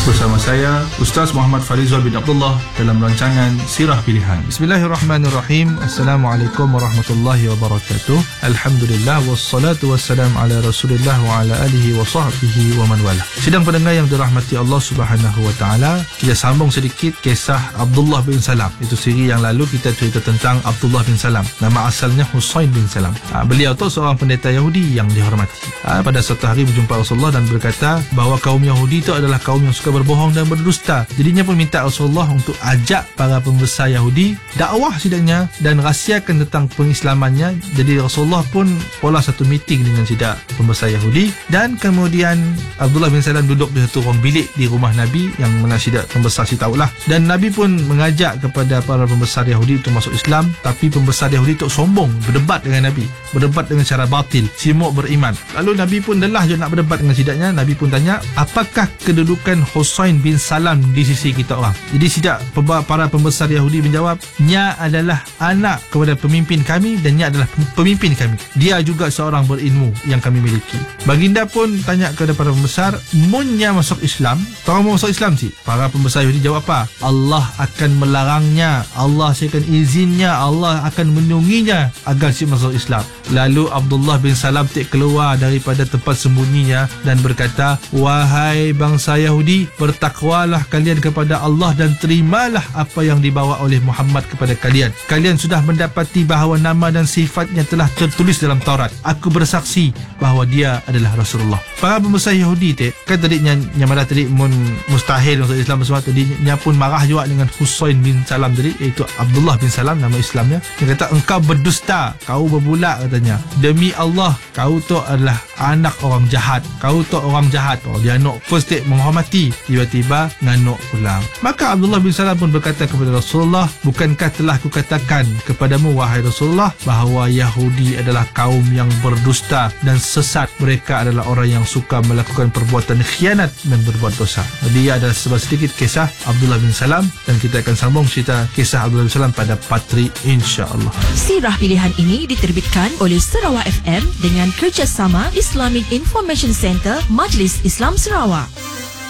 Bersama saya Ustaz Muhammad Farizal bin Abdullah dalam rancangan Sirah Pilihan. Bismillahirrahmanirrahim. Assalamualaikum warahmatullahi wabarakatuh. Alhamdulillah wassalatu wassalam ala Rasulillah wa ala alihi wa sahbihi wa man wala. Sidang pendengar yang dirahmati Allah Subhanahu wa taala, kita sambung sedikit kisah Abdullah bin Salam. Itu siri yang lalu kita cerita tentang Abdullah bin Salam. Nama asalnya Husain bin Salam. Beliau tu seorang pendeta Yahudi yang dihormati. Pada satu hari berjumpa Rasulullah dan berkata bahawa kaum Yahudi itu adalah kaum yang suka berbohong dan berdusta. Jadinya pun minta Rasulullah untuk ajak para pembesar Yahudi dakwah sidaknya dan rahsiakan tentang pengislamannya. Jadi Rasulullah pun pola satu meeting dengan sidak pembesar Yahudi, dan kemudian Abdullah bin Salam duduk di satu ruang bilik di rumah Nabi yang mana sidak pembesar si tahulah. Dan Nabi pun mengajak kepada para pembesar Yahudi untuk masuk Islam, tapi pembesar Yahudi itu sombong, berdebat dengan Nabi, berdebat dengan cara batil, simuk beriman. Lalu Nabi pun lelah je nak berdebat dengan sidaknya. Nabi pun tanya, apakah kedudukan Husain bin Salam di sisi kita orang? Jadi sidak para pembesar Yahudi menjawab, nya adalah anak kepada pemimpin kami dan nya adalah pemimpin kami. Dia juga seorang berilmu yang kami miliki. Baginda pun tanya kepada para pembesar, munnya masuk Islam, orang mau masuk Islam sih? Para pembesar Yahudi jawab apa? Allah akan melarangnya, Allah akan izinnya, Allah akan menungginya agar si masuk Islam. Lalu Abdullah bin Salam keluar daripada tempat sembunyinya dan berkata, wahai bangsa Yahudi, bertakwalah kalian kepada Allah dan terimalah apa yang dibawa oleh Muhammad kepada kalian. Kalian sudah mendapati bahawa nama dan sifatnya telah tertulis dalam Taurat. Aku bersaksi bahawa dia adalah Rasulullah. Para pembesar Yahudi kan tadi nyamara tadi mustahil masuk Islam semua, tadinya pun marah juga dengan Husain bin Salam tadi, iaitu Abdullah bin Salam nama Islamnya. Dia kata, engkau berdusta, kau berbulak katanya. Demi Allah, kau tu adalah anak orang jahat. Kau tu orang jahat. Dia nak first take menghormati, tiba-tiba nganuk pulang. Maka Abdullah bin Salam pun berkata kepada Rasulullah, bukankah telah kukatakan kepadamu wahai Rasulullah bahawa Yahudi adalah kaum yang berdusta dan sesat. Mereka adalah orang yang suka melakukan perbuatan khianat dan berbuat dosa. Dia adalah sedikit kisah Abdullah bin Salam, dan kita akan sambung cerita kisah Abdullah bin Salam pada Patri insya-Allah. Sirah pilihan ini diterbitkan oleh Sarawak FM dengan kerjasama Islamic Information Center Majlis Islam Sarawak.